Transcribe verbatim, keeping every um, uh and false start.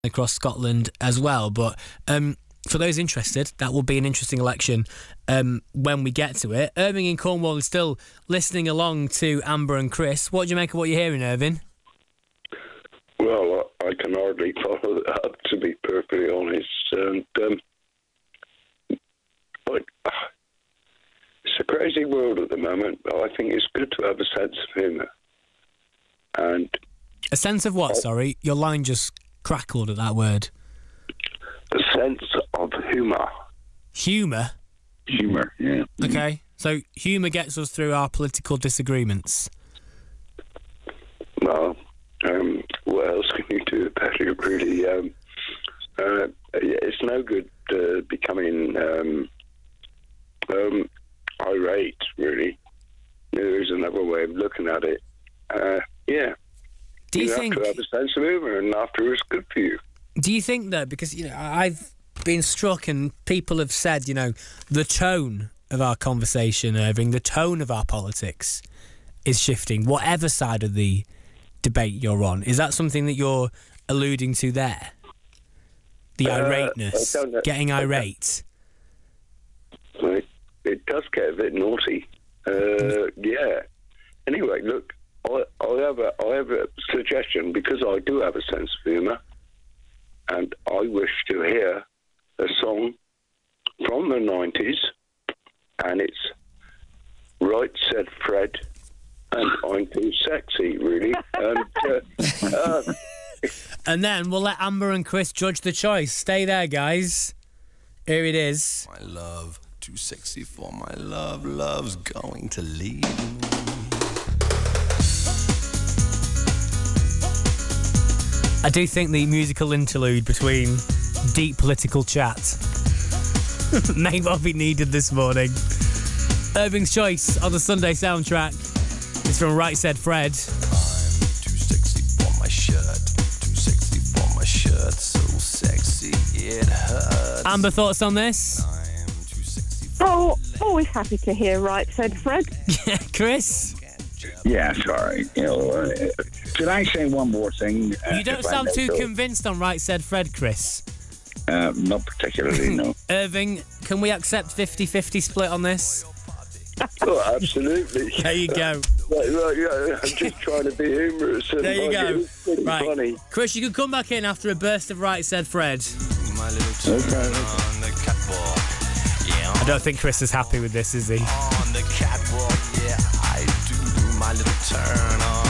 across Scotland as well. But um, for those interested, that will be an interesting election um, when we get to it. Irving in Cornwall is still listening along to Amber and Chris. What do you make of what you're hearing, Irving? Well, I can hardly follow that up, to be perfectly honest. And, um, but, uh, it's a crazy world at the moment, but I think it's good to have a sense of humour. And a sense of what, I, sorry? Your line just crackled at that word. A sense of humour. Humour? Humour, yeah. Okay, so humour gets us through our political disagreements. Well, um, what else can you do about it, really? Um, uh, it's no good uh, becoming um, um, irate, really. There is another way of looking at it. Uh, yeah. Do you, you think... have to have a sense of humour, and laughter is good for you. Do you think, though, because, you know, I've been struck and people have said, you know, the tone of our conversation, Irving, the tone of our politics is shifting, whatever side of the debate you're on. Is that something that you're alluding to there? The uh, irateness, getting irate? It, it does get a bit naughty. Uh, yeah. Anyway, look, I, I, have a, I have a suggestion, because I do have a sense of humour, and I wish to hear a song from the nineties, and it's Right Said Fred, and I'm Too Sexy, really. And, uh, uh, and then we'll let Amber and Chris judge the choice. Stay there, guys. Here it is. My love, too sexy for my love, love's going to leave me. I do think the musical interlude between deep political chat may well be needed this morning. Irving's choice on the Sunday soundtrack is from Right Said Fred. I'm too sexy for my shirt, too sexy for my shirt, so sexy it hurts. Amber, thoughts on this? I'm too sexy for Oh, always happy to hear Right Said Fred. Yeah, Chris? Yeah, sorry. You know, uh, should I say one more thing? Uh, you don't sound too so? convinced on Right Said Fred, Chris. Uh, not particularly, no. Irving, can we accept fifty-fifty split on this? Oh, absolutely. There you go. Right, right, yeah, I'm just trying to be humorous. And there you go. It's pretty right. funny. Chris, you can come back in after a burst of Right Said Fred. My little turn okay. on the catwalk. Yeah, I don't think Chris is happy with this, is he? On the catwalk, yeah, I do my little turn on